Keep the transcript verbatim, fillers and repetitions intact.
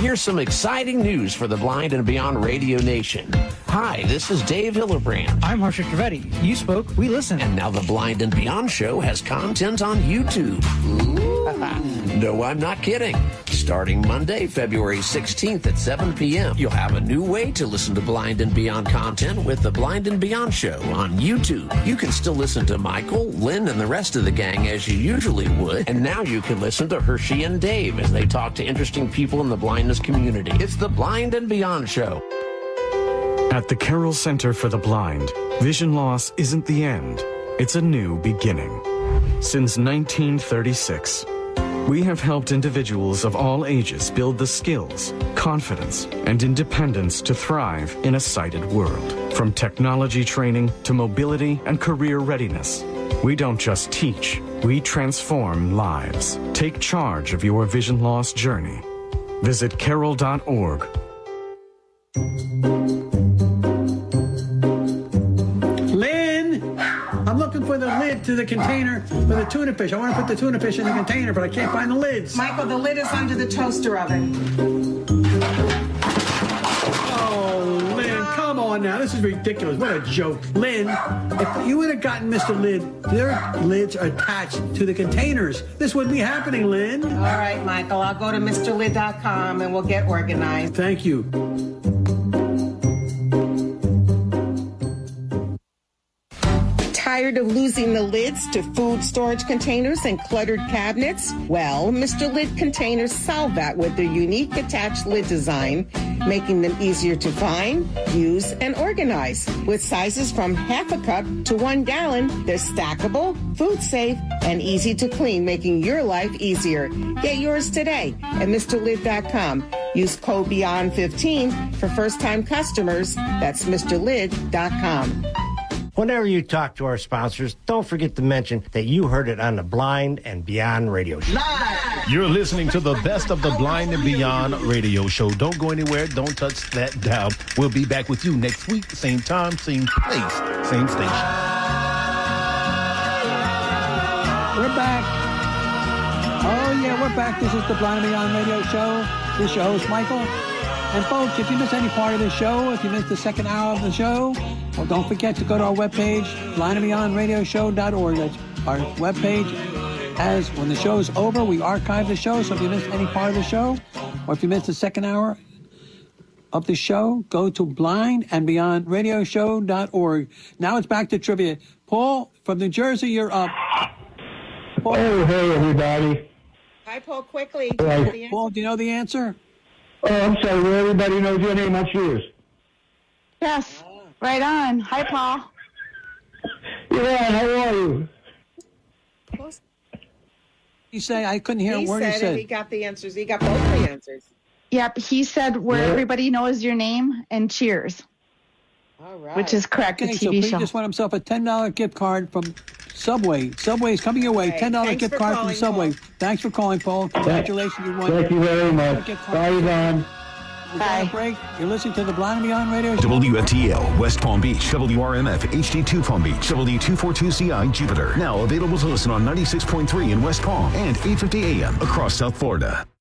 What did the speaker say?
here's some exciting news for the Blind and Beyond Radio Nation. Hi, this is Dave Hillebrand. I'm Harsha Trivedi. You spoke, we listened. And now the Blind and Beyond show has content on YouTube. No, I'm not kidding. Starting Monday, February sixteenth at seven p.m., you'll have a new way to listen to Blind and Beyond content with the Blind and Beyond show on YouTube. You can still listen to Michael, Lynn, and the rest of the gang as you usually would. And now you can listen to Hershey and Dave as they talk to interesting people in the blindness community. It's the Blind and Beyond show. At the Carroll Center for the Blind, vision loss isn't the end. It's a new beginning. Since nineteen thirty-six, we have helped individuals of all ages build the skills, confidence, and independence to thrive in a sighted world. From technology training to mobility and career readiness, we don't just teach, we transform lives. Take charge of your vision loss journey. Visit carroll dot org. I'm looking for the lid to the container for the tuna fish. I want to put the tuna fish in the container, but I can't find the lids. Michael, the lid is under the toaster oven. Oh, Lynn, come on now. This is ridiculous. What a joke. Lynn, if you would have gotten Mister Lid, their lids are attached to the containers. This wouldn't be happening, Lynn. All right, Michael, I'll go to Mr Lid dot com and we'll get organized. Thank you. Tired of losing the lids to food storage containers and cluttered cabinets? Well, Mister Lid Containers solve that with their unique attached lid design, making them easier to find, use, and organize. With sizes from half a cup to one gallon, they're stackable, food safe, and easy to clean, making your life easier. Get yours today at Mr Lid dot com. Use code Beyond fifteen for first-time customers. That's Mr Lid dot com. Whenever you talk to our sponsors, don't forget to mention that you heard it on the Blind and Beyond Radio Show. Live. You're listening to the best of the Blind and Beyond Radio Show. Don't go anywhere. Don't touch that dial. We'll be back with you next week, same time, same place, same station. We're back. Oh, yeah, we're back. This is the Blind and Beyond Radio Show. This is your host, Michael. And folks, if you miss any part of the show, if you missed the second hour of the show, well, don't forget to go to our webpage, blind and beyond radio show dot org. That's our webpage. As when the show's over, we archive the show. So if you missed any part of the show, or if you missed the second hour of the show, go to blind and beyond radio show dot org. Now it's back to trivia. Paul from New Jersey, you're up. Paul. Oh, hey, everybody. Hi, Paul. Quickly. Do you you know the Paul, do you know the answer? Oh, I'm sorry. Well, everybody knows your name. What's yours? Yes. Right on. Hi, Paul. Yeah, how are you? You say I couldn't hear he a word said you said. He got the answers. He got both the answers. Yep. He said where Yeah. everybody knows your name and Cheers. All right. Which is correct. Okay, the so T V he show. just won himself a ten dollar gift card from Subway. Subway's coming your way. Okay, ten dollar thanks gift for card from calling, Subway. Paul. Thanks for calling, Paul. Congratulations, you won. Thank you very much. Gift card. Bye, Yvonne. We're going to break. You're listening to the Blind and Beyond Radio Show. W F T L, West Palm Beach. W R M F, H D two Palm Beach. W two forty-two C I, Jupiter. Now available to listen on ninety-six point three in West Palm and eight fifty A M across South Florida.